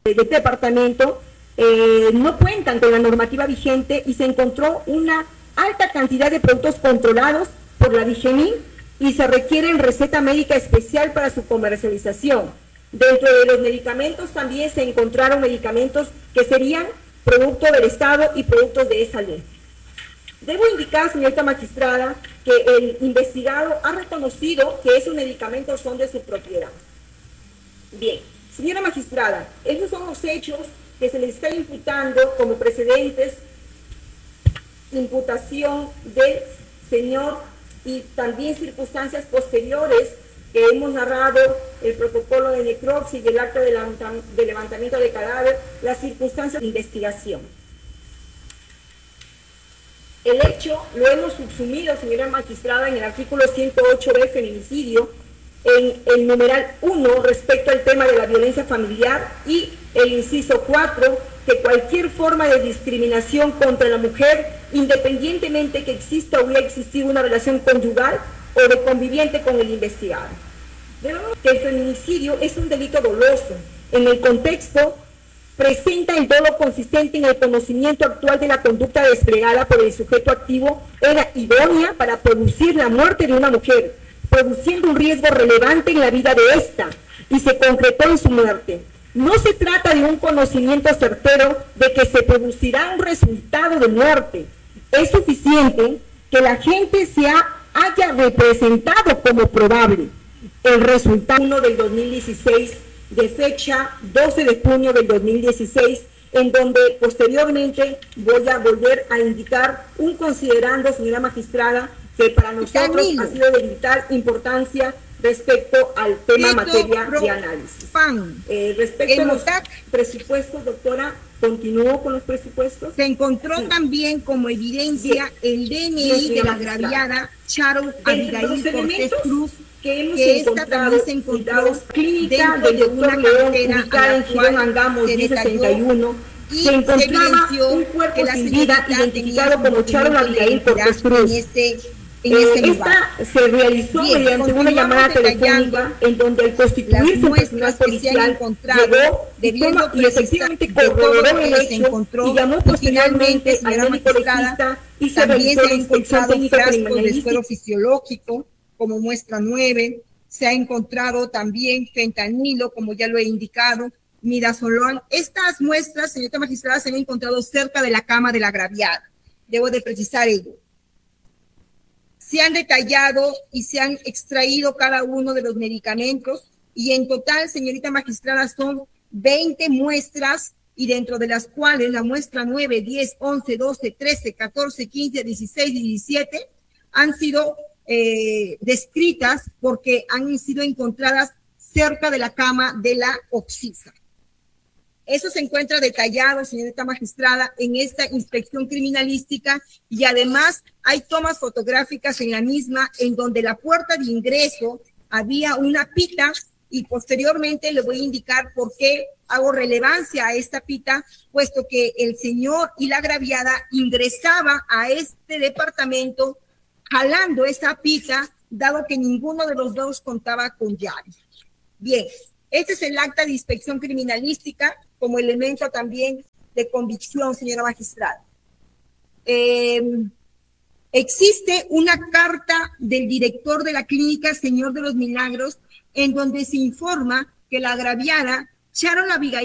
de este departamento no cuentan con la normativa vigente y se encontró una alta cantidad de productos controlados por la Digemin y se requiere receta médica especial para su comercialización. Dentro de los medicamentos también se encontraron medicamentos que serían producto del Estado y productos de esa ley. Debo indicar, señorita magistrada, que el investigado ha reconocido que esos medicamentos son de su propiedad. Bien, señora magistrada, esos son los hechos que se les está imputando como precedentes, imputación del señor y también circunstancias posteriores que hemos narrado, el protocolo de necropsia y el acta de levantamiento de cadáver, las circunstancias de investigación. El hecho lo hemos subsumido, señora magistrada, en el artículo 108B, feminicidio, en el numeral 1 respecto al tema de la violencia familiar y el inciso 4, que cualquier forma de discriminación contra la mujer, independientemente que exista o hubiera existido una relación conyugal o de conviviente con el investigado. Vemos que el feminicidio es un delito doloso. En el contexto, presenta el dolo consistente en el conocimiento actual de la conducta desplegada por el sujeto activo era idónea para producir la muerte de una mujer, produciendo un riesgo relevante en la vida de ésta, y se concretó en su muerte. No se trata de un conocimiento certero de que se producirá un resultado de muerte. Es suficiente que la gente haya representado como probable el resultado 1 del 2016, de fecha 12 de junio del 2016, en donde posteriormente voy a volver a indicar un considerando, señora magistrada, que para nosotros ha sido de vital importancia respecto al tema materia de análisis. Respecto a los presupuestos, doctora, ¿continúo con los presupuestos? Se encontró también como evidencia el DNI de la agraviada Charo Abigail Cortés Cruz, que esta también se encontró clínica de una cartera ubicada en Girón Angamos 1061. Se encontraba un cuerpo sin vida identificado como Charo Abigail Cortés Cruz. Esta se realizó mediante una llamada telefónica en donde al constituirse un personal policial llegó y efectivamente corroboró el hecho y llamó posteriormente al médico legista y se realizó la inspección técnica criminalística. De suero fisiológico como muestra 9, se ha encontrado también fentanilo, como ya lo he indicado, midazolam. Estas muestras, señorita magistrada, se han encontrado cerca de la cama de la agraviada. Debo de precisar ello. Se han detallado y se han extraído cada uno de los medicamentos y en total, señorita magistrada, son 20 muestras y dentro de las cuales la muestra 9, 10, 11, 12, 13, 14, 15, 16 y 17 han sido descritas porque han sido encontradas cerca de la cama de la oxisa. Eso se encuentra detallado, señorita magistrada, en esta inspección criminalística y además hay tomas fotográficas en la misma en donde la puerta de ingreso había una pita y posteriormente le voy a indicar por qué hago relevancia a esta pita, puesto que el señor y la agraviada ingresaba a este departamento jalando esa pita, dado que ninguno de los dos contaba con llave. Bien, este es el acta de inspección criminalística como elemento también de convicción, señora magistrada. Existe una carta del director de la clínica Señor de los Milagros en donde se informa que la agraviada Charo Abigail